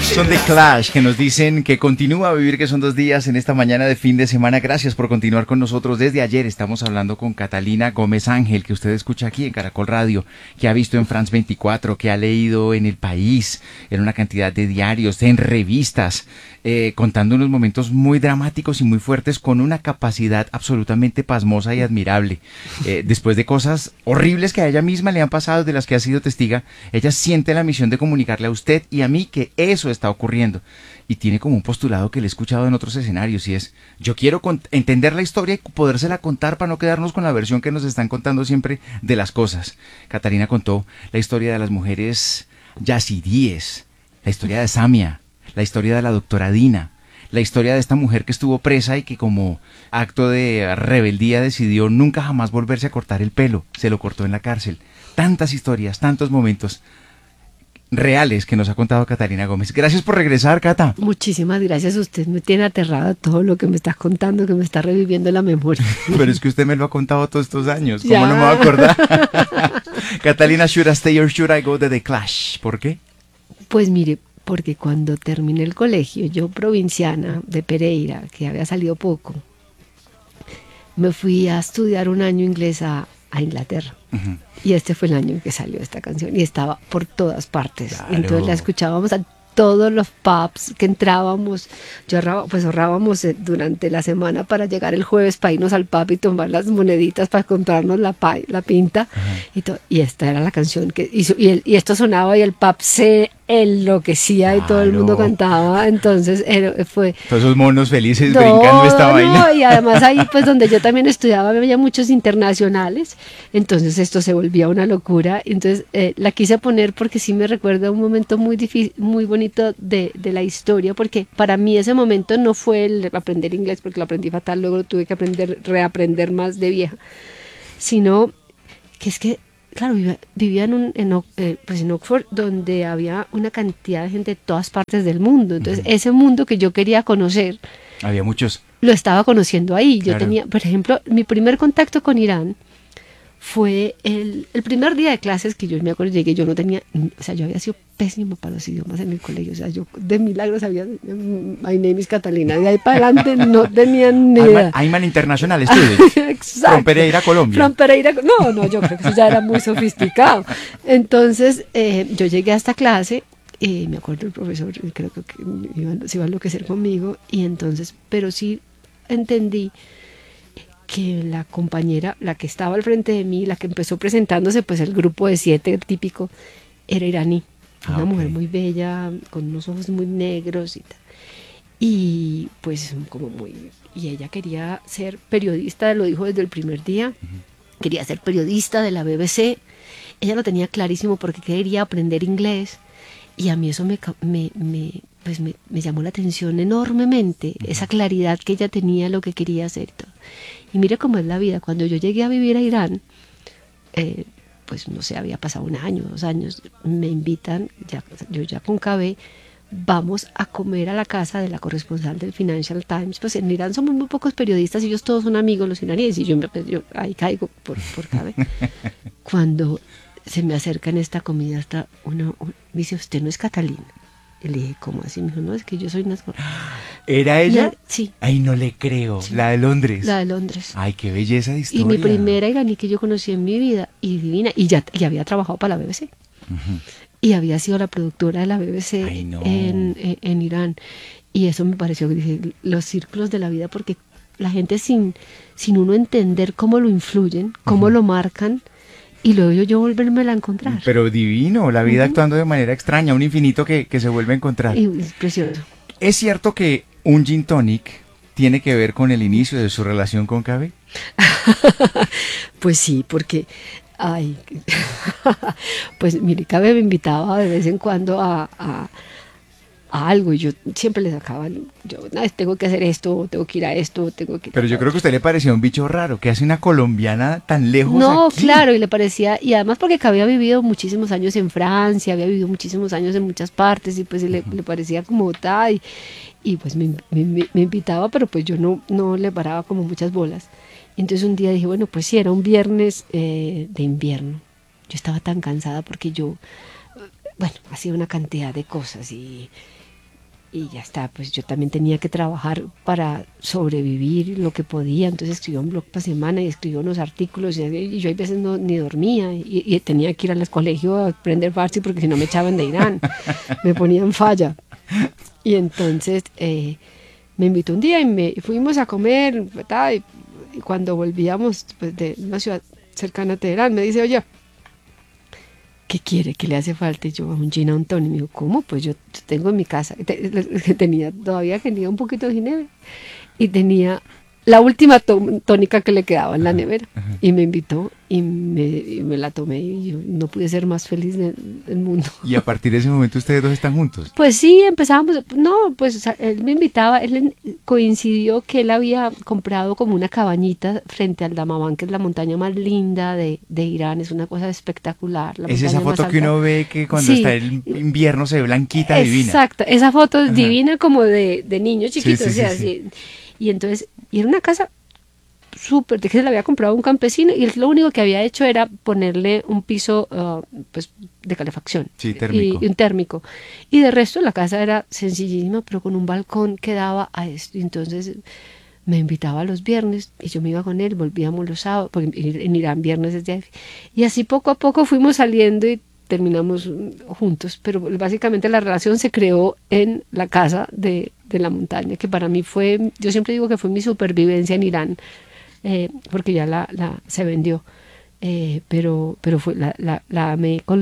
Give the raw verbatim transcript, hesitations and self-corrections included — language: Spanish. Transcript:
Son The Clash, que nos dicen que continúa a vivir, que son dos días en esta mañana de fin de semana. Gracias por continuar con nosotros. Desde ayer estamos hablando con Catalina Gómez Ángel, que usted escucha aquí en Caracol Radio, que ha visto en France veinticuatro, que ha leído en El País, en una cantidad de diarios, en revistas, eh, contando unos momentos muy dramáticos y muy fuertes, con una capacidad absolutamente pasmosa y admirable. Eh, después de cosas horribles que a ella misma le han pasado, de las que ha sido testiga, ella siente la misión de comunicarle a usted y a mí que eso está ocurriendo. Y tiene como un postulado que le he escuchado en otros escenarios, y es: yo quiero entender la historia y podérsela contar para no quedarnos con la versión que nos están contando siempre de las cosas. Catalina contó la historia de las mujeres yazidíes, la historia de Samia, la historia de la doctora Dina, la historia de esta mujer que estuvo presa y que como acto de rebeldía decidió nunca jamás volverse a cortar el pelo, se lo cortó en la cárcel. Tantas historias, tantos momentos reales que nos ha contado Catalina Gómez. Gracias por regresar, Cata. Muchísimas gracias. Usted me tiene aterrada todo lo que me estás contando, que me está reviviendo la memoria. Pero es que usted me lo ha contado todos estos años. ¿Cómo ya no me voy a acordar? Catalina, should I stay or should I go de The Clash? ¿Por qué? Pues mire, porque cuando terminé el colegio, yo provinciana de Pereira, que había salido poco, me fui a estudiar un año inglés a, a Inglaterra. Uh-huh. Y este fue el año en que salió esta canción y estaba por todas partes. Claro. Entonces la escuchábamos a todos los pubs que entrábamos. Yo ahorraba, pues ahorrábamos durante la semana para llegar el jueves para irnos al pub y tomar las moneditas para comprarnos la, pa, la pinta. Uh-huh. y, to, y esta era la canción que hizo. Y, el, y esto sonaba y el pub se enloquecía. Claro. Y todo el mundo cantaba. Entonces era, fue... Todos esos monos felices no, brincando esta no, vaina. Y además ahí pues donde yo también estudiaba había muchos internacionales. Entonces esto se volvía una locura. Entonces eh, la quise poner porque sí me recuerda un momento muy difícil, muy bonito de, de la historia, porque para mí ese momento no fue el aprender inglés, porque lo aprendí fatal, luego lo tuve que aprender, reaprender más de vieja, sino que es que, claro, vivía, vivía en, un, en, eh, pues en Oxford, donde había una cantidad de gente de todas partes del mundo. Entonces, uh-huh. ese mundo que yo quería conocer, había muchos. Lo estaba conociendo ahí. Yo claro. tenía, por ejemplo, mi primer contacto con Irán fue el, el primer día de clases que yo me acuerdo, llegué, yo no tenía, o sea, yo había sido pésimo para los idiomas en el colegio, o sea, yo de milagro sabía, my name is Catalina, de ahí para adelante no tenía ni idea. Ayman International Student. Exacto. From Pereira, Colombia. From Pereira, no, no, yo creo que eso ya era muy sofisticado. Entonces, eh, yo llegué a esta clase, y me acuerdo el profesor, creo que iba, se iba a enloquecer conmigo, y entonces, pero sí entendí que la compañera, la que estaba al frente de mí, la que empezó presentándose, pues el grupo de siete típico, era iraní. Ah, una okay. mujer muy bella, con unos ojos muy negros y tal. Y pues como muy... Y ella quería ser periodista, lo dijo desde el primer día, uh-huh. quería ser periodista de la B B C. Ella lo tenía clarísimo porque quería aprender inglés. Y a mí eso me... me, me pues me, me llamó la atención enormemente, uh-huh. esa claridad que ella tenía, lo que quería hacer y todo. Y mire cómo es la vida. Cuando yo llegué a vivir a Irán, eh, pues no sé, había pasado un año, dos años, me invitan, ya, yo ya con K B, vamos a comer a la casa de la corresponsal del Financial Times. Pues en Irán somos muy pocos periodistas, ellos todos son amigos, los iraníes, y yo, pues, yo ahí caigo por, por K B. Cuando se me acerca en esta comida, hasta una, una, me dice, ¿usted no es Catalina? Y le dije, ¿cómo así? Me dijo, no, es que yo soy una... ¿Era ella? La, sí. Ay, no le creo. Sí. La de Londres. La de Londres. Ay, qué belleza de historia. Y mi primera iraní que yo conocí en mi vida, y divina, y ya y había trabajado para la B B C. Uh-huh. Y había sido la productora de la B B C Ay, no. en, en, en Irán. Y eso me pareció, dije, los círculos de la vida, porque la gente sin, sin uno entender cómo lo influyen, cómo uh-huh. lo marcan, y luego yo, yo volverme a encontrar. Pero divino, la vida uh-huh. actuando de manera extraña, un infinito que, que se vuelve a encontrar. Y, es precioso. ¿Es cierto que un gin tonic tiene que ver con el inicio de su relación con K B? Pues sí, porque, ay, pues mire, K B me invitaba de vez en cuando a... a a algo, y yo siempre le sacaba, yo no, tengo que hacer esto, tengo que ir a esto, tengo que... Pero yo creo que a usted le parecía un bicho raro, que hace una colombiana tan lejos No, aquí. claro, y le parecía, y además porque había vivido muchísimos años en Francia, había vivido muchísimos años en muchas partes, y pues uh-huh. le, le parecía como tal, y, y pues me, me, me invitaba, pero pues yo no, no le paraba como muchas bolas. Entonces un día dije, bueno, pues sí, era un viernes eh, de invierno. Yo estaba tan cansada porque yo, bueno, hacía una cantidad de cosas, y... y ya está, pues yo también tenía que trabajar para sobrevivir lo que podía, entonces escribía un blog por semana y escribía unos artículos y, y yo a veces no, ni dormía y, y tenía que ir al colegio a aprender farsi porque si no me echaban de Irán, me ponían falla. Y entonces eh, me invitó un día y me y fuimos a comer, ¿verdad? Y, y cuando volvíamos pues, de una ciudad cercana a Teherán, me dice, oye, ¿qué quiere? ¿Qué le hace falta? Y yo, un gin, un tonic. Y me dijo, ¿cómo? Pues yo tengo en mi casa, tenía, todavía tenía un poquito de ginebra y tenía la última tónica que le quedaba en la nevera. Y me invitó y me, y me la tomé y yo no pude ser más feliz del, del mundo. ¿Y a partir de ese momento ustedes dos están juntos? Pues sí, empezábamos, no, pues él me invitaba, él coincidió que él había comprado como una cabañita frente al Damavand, que es la montaña más linda de, de Irán, es una cosa espectacular. La es esa foto que uno ve que cuando sí. está el invierno se ve blanquita, divina. Exacto, esa foto es divina como de, de niño chiquito, sí, sí, o sea, sí, sí. Sí. Y entonces, y era una casa súper, de que se la había comprado un campesino y él lo único que había hecho era ponerle un piso uh, pues de calefacción, sí, térmico. Y, y un térmico, y de resto la casa era sencillísima pero con un balcón que daba a esto, y entonces me invitaba los viernes y yo me iba con él, volvíamos los sábados, porque en Irán viernes es día, y así poco a poco fuimos saliendo y terminamos juntos, pero básicamente la relación se creó en la casa de, de la montaña, que para mí fue, yo siempre digo que fue mi supervivencia en Irán, eh, porque ya la, la se vendió, eh, pero, pero fue, la, la, la amé con